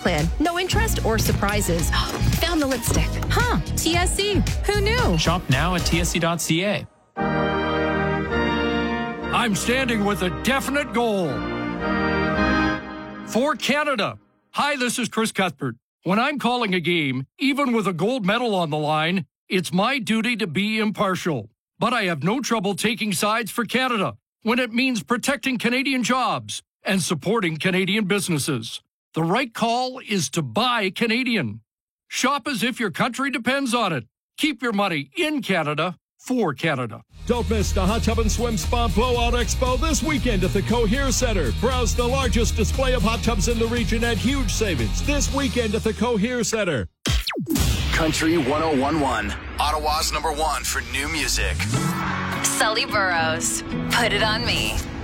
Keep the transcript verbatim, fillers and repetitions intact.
plan. No interest or surprises. Found the lipstick. Huh, T S C. Who knew? Shop now at T S C dot C A. I'm standing with a definite goal. For Canada. Hi, this is Chris Cuthbert. When I'm calling a game, even with a gold medal on the line, it's my duty to be impartial. But I have no trouble taking sides for Canada when it means protecting Canadian jobs and supporting Canadian businesses. The right call is to buy Canadian. Shop as if your country depends on it. Keep your money in Canada for Canada. Don't miss the Hot Tub and Swim Spa Blowout Expo this weekend at the Cohere Center. Browse the largest display of hot tubs in the region at huge savings this weekend at the Cohere Center. Country one oh one point one, Ottawa's number one for new music. Sully Burrows, Put It On Me.